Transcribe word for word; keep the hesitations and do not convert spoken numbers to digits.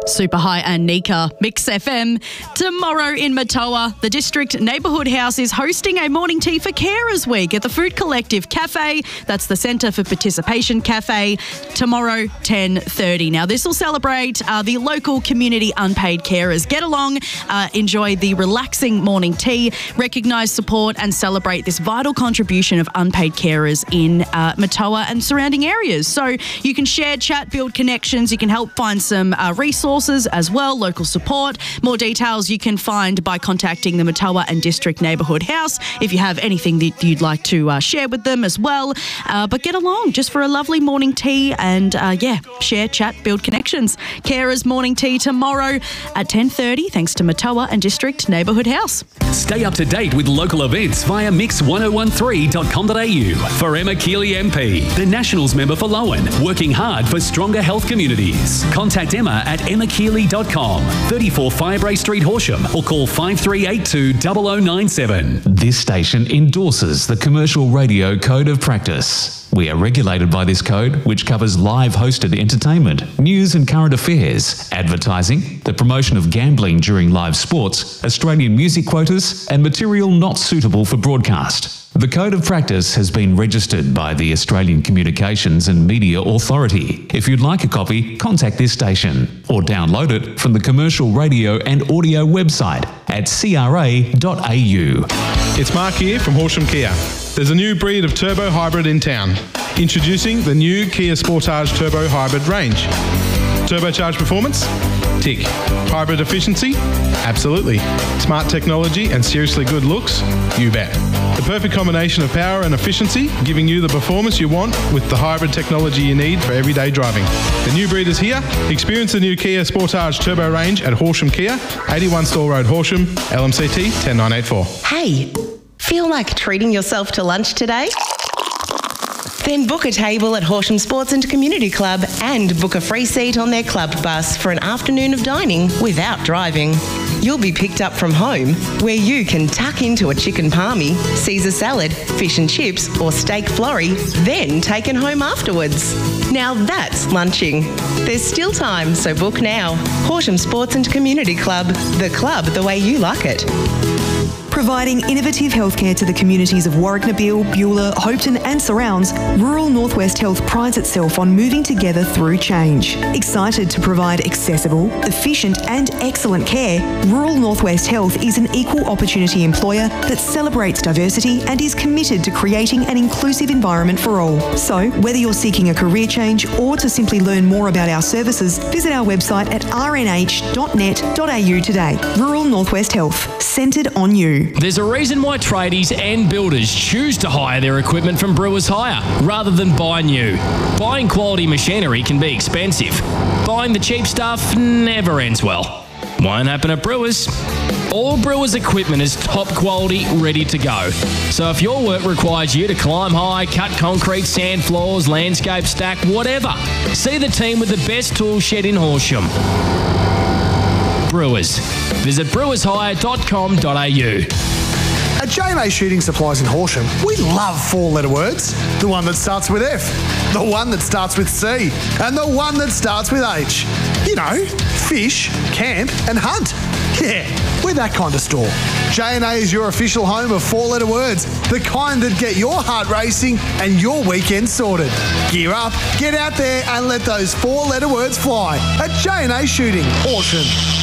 Super High and Nika, Mix F M. Tomorrow in Matoa, the District Neighbourhood House is hosting a morning tea for Carers Week at the Food Collective Cafe. That's the Centre for Participation Cafe. Tomorrow, ten thirty. Now, this will celebrate uh, the local community unpaid carers. Get along, uh, enjoy the relaxing morning tea, recognise, support and celebrate this vital contribution of unpaid carers in uh, Matoa and surrounding areas. So you can share, chat, build connections. You can help find some uh, resources as well, local support. More details you can find by contacting the Matoa and District Neighbourhood House if you have anything that you'd like to uh, share with them as well. Uh, but get along just for a lovely morning tea and, uh, yeah, share, chat, build connections. Carers Morning Tea tomorrow at ten thirty, thanks to Matoa and District Neighbourhood House. Stay up to date with local events via mix ten thirteen dot com dot a u. For Emma Keeley M P, the Nationals member for Lowen, working hard for stronger health communities. Contact Emma at emma keeley dot com, thirty-four Firebrae Street, Horsham, or call five three eight two zero zero nine seven. This station endorses the Commercial Radio Code of Practice. We are regulated by this code, which covers live hosted entertainment, news and current affairs, advertising, the promotion of gambling during live sports, Australian music quotas, and material not suitable for broadcast. The Code of Practice has been registered by the Australian Communications and Media Authority. If you'd like a copy, contact this station or download it from the Commercial Radio and Audio website at c r a dot a u. It's Mark here from Horsham Kia. There's a new breed of turbo hybrid in town. Introducing the new Kia Sportage Turbo Hybrid range. Turbocharged performance? Tick. Hybrid efficiency? Absolutely. Smart technology and seriously good looks? You bet. The perfect combination of power and efficiency, giving you the performance you want with the hybrid technology you need for everyday driving. The new breed is here. Experience the new Kia Sportage Turbo range at Horsham Kia, eighty-one Store Road, Horsham, L M C T one oh nine eight four. Hey, feel like treating yourself to lunch today? Then book a table at Horsham Sports and Community Club and book a free seat on their club bus for an afternoon of dining without driving. You'll be picked up from home, where you can tuck into a chicken palmy, Caesar salad, fish and chips or steak flurry, then taken home afterwards. Now that's lunching. There's still time, so book now. Horsham Sports and Community Club, the club the way you like it. Providing innovative healthcare to the communities of Warwick Nabil, Beulah, Hopetoun and surrounds, Rural Northwest Health prides itself on moving together through change. Excited to provide accessible, efficient and excellent care, Rural Northwest Health is an equal opportunity employer that celebrates diversity and is committed to creating an inclusive environment for all. So, whether you're seeking a career change or to simply learn more about our services, visit our website at r n h dot net dot a u today. Rural Northwest Health, centred on you. There's a reason why tradies and builders choose to hire their equipment from Brewers Hire rather than buy new. Buying quality machinery can be expensive. Buying the cheap stuff never ends well. Won't happen at Brewers. All Brewers equipment is top quality, ready to go. So if your work requires you to climb high, cut concrete, sand floors, landscape stack, whatever, see the team with the best tool shed in Horsham. Brewers. Visit brewers hire dot com dot a u. At J M A Shooting Supplies in Horsham, we love four-letter words. The one that starts with F, the one that starts with C, and the one that starts with H. You know, fish, camp and hunt. Yeah, we're that kind of store. J and A is your official home of four-letter words, the kind that get your heart racing and your weekend sorted. Gear up, get out there and let those four-letter words fly at J and A Shooting, Horsham.